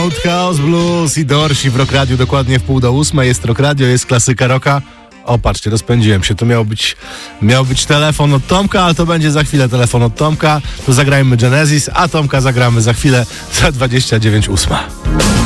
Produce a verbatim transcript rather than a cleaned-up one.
Roadhouse Blues i Dorsi w Rock Radio dokładnie w pół do ósmej. Jest Rock Radio, jest klasyka rocka. O, patrzcie, rozpędziłem się. To miał być, miał być telefon od Tomka, ale to będzie za chwilę telefon od Tomka. To zagrajmy Genesis, a Tomka zagramy za chwilę za dwadzieścia dziewięć ósma.